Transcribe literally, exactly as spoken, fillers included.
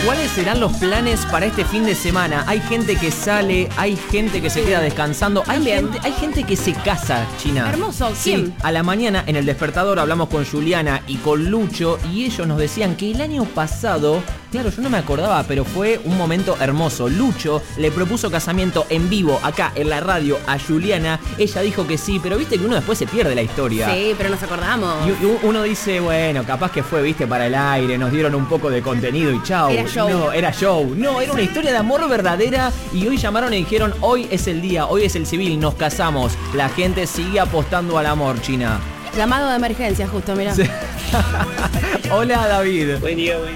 ¿Cuáles serán los planes para este fin de semana? Hay gente que sale, hay gente que se queda descansando, hay gente, hay gente que se casa, China. Hermoso, ¿quién? Sí, a la mañana en el despertador hablamos con Juliana y con Lucho y ellos nos decían que el año pasado, claro, yo no me acordaba, pero fue un momento hermoso. Lucho le propuso casamiento en vivo acá en la radio a Juliana. Ella dijo que sí, pero viste que uno después se pierde la historia. Sí, pero nos acordamos. Y uno dice, bueno, capaz que fue, viste, para el aire, nos dieron un poco de contenido y chau. Era show. No, era show. No, era una historia de amor verdadera y hoy llamaron y dijeron, hoy es el día, hoy es el civil, nos casamos. La gente sigue apostando al amor, China. Llamado de emergencia, justo, mirá. Sí. Hola, David. Buen día, buen